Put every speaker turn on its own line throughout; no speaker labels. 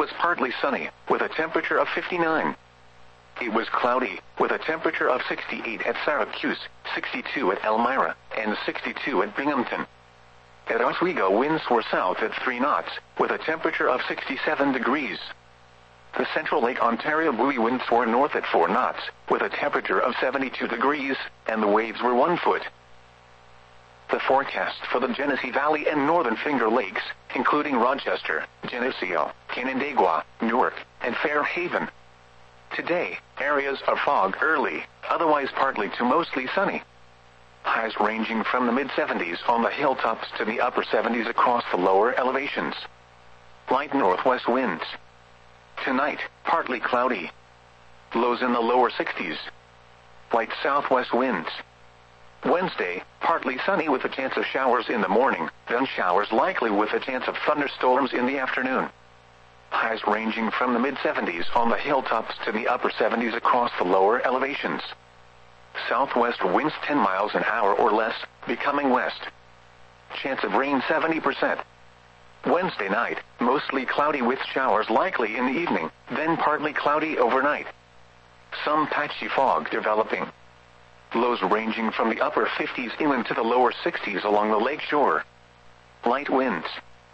was partly sunny, with a temperature of 59. It was cloudy, with a temperature of 68 at Syracuse, 62 at Elmira, and 62 at Binghamton. At Oswego, winds were south at 3 knots, with a temperature of 67 degrees. The Central Lake Ontario buoy winds were north at 4 knots, with a temperature of 72 degrees, and the waves were 1 foot. The forecast for the Genesee Valley and Northern Finger Lakes, including Rochester, Geneseo, Canandaigua, Newark, and Fairhaven. Today, areas of fog early, otherwise partly to mostly sunny. Highs ranging from the mid-70s on the hilltops to the upper 70s across the lower elevations. Light northwest winds. Tonight, partly cloudy. Lows in the lower 60s. Light southwest winds. Wednesday, partly sunny with a chance of showers in the morning, then showers likely with a chance of thunderstorms in the afternoon. Highs ranging from the mid-70s on the hilltops to the upper 70s across the lower elevations. Southwest winds 10 miles an hour or less, becoming west. Chance of rain 70%. Wednesday night, mostly cloudy with showers likely in the evening, then partly cloudy overnight. Some patchy fog developing. Lows ranging from the upper 50s inland to the lower 60s along the lake shore. Light winds.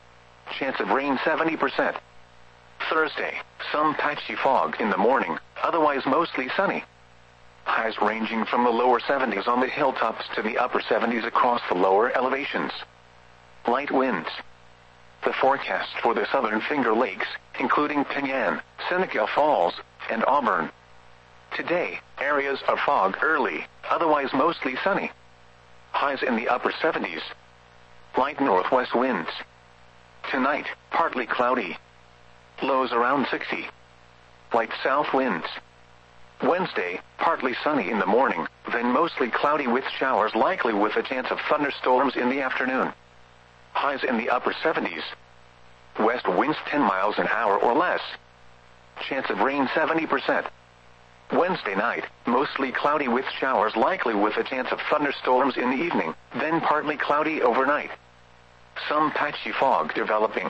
Chance of rain 70%. Thursday, some patchy fog in the morning, otherwise mostly sunny. Highs ranging from the lower 70s on the hilltops to the upper 70s across the lower elevations. Light winds. The forecast for the Southern Finger Lakes, including Penyan, Seneca Falls, and Auburn. Today, areas of fog early, otherwise mostly sunny. Highs in the upper 70s. Light northwest winds. Tonight, partly cloudy. Lows around 60. Light south winds. Wednesday, partly sunny in the morning, then mostly cloudy with showers likely with a chance of thunderstorms in the afternoon. Highs in the upper 70s. West winds 10 miles an hour or less. Chance of rain 70%. Wednesday night, mostly cloudy with showers likely with a chance of thunderstorms in the evening, then partly cloudy overnight. Some patchy fog developing.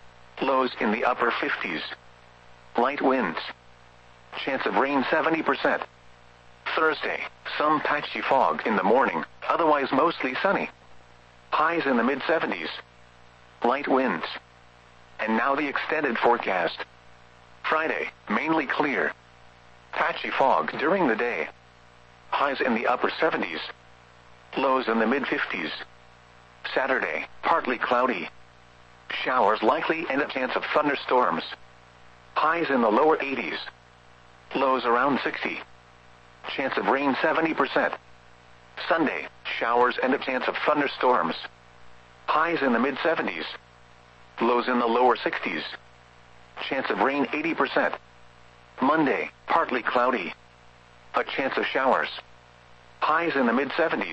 Lows in the upper 50s. Light winds. Chance of rain 70%. Thursday, some patchy fog in the morning, otherwise mostly sunny. Highs in the mid-70s. Light winds. And now the extended forecast. Friday, mainly clear. Patchy fog during the day. Highs in the upper 70s. Lows in the mid-50s. Saturday, partly cloudy. Showers likely and a chance of thunderstorms. Highs in the lower 80s. Lows around 60. Chance of rain 70%. Sunday, showers and a chance of thunderstorms. Highs in the mid-70s. Lows in the lower 60s. Chance of rain 80%. Monday, partly cloudy. A chance of showers. Highs in the mid-70s.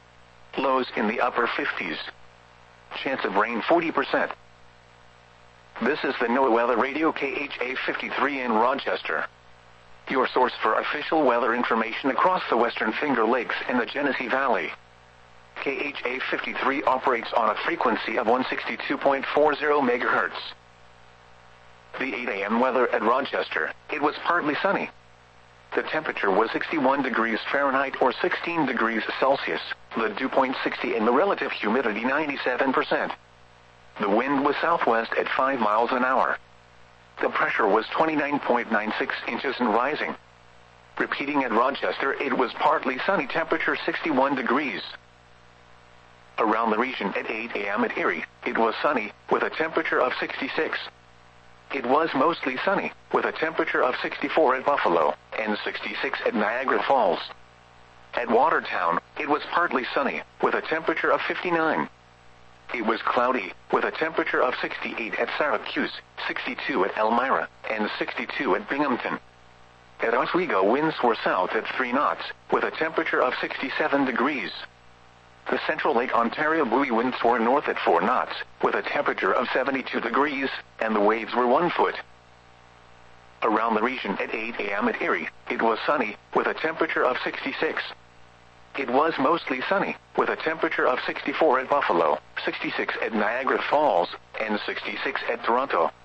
Lows in the upper 50s. Chance of rain 40%. This is the NOAA Weather Radio KHA 53 in Rochester. Your source for official weather information across the Western Finger Lakes and the Genesee Valley. KHA 53 operates on a frequency of 162.40 MHz. The 8 a.m. weather at Rochester, it was partly sunny. The temperature was 61 degrees Fahrenheit or 16 degrees Celsius, the dew point 60 and the relative humidity 97%. The wind was southwest at 5 miles an hour. The pressure was 29.96 inches and rising. Repeating at Rochester, it was partly sunny, temperature 61 degrees. Around the region at 8 a.m. at Erie, it was sunny, with a temperature of 66. It was mostly sunny, with a temperature of 64 at Buffalo, and 66 at Niagara Falls. At Watertown, it was partly sunny, with a temperature of 59. It was cloudy, with a temperature of 68 at Syracuse, 62 at Elmira, and 62 at Binghamton. At Oswego, winds were south at 3 knots, with a temperature of 67 degrees. The Central Lake Ontario buoy winds were north at 4 knots, with a temperature of 72 degrees, and the waves were 1 foot. Around the region at 8 a.m. at Erie, it was sunny, with a temperature of 66. It was mostly sunny, with a temperature of 64 at Buffalo, 66 at Niagara Falls, and 66 at Toronto.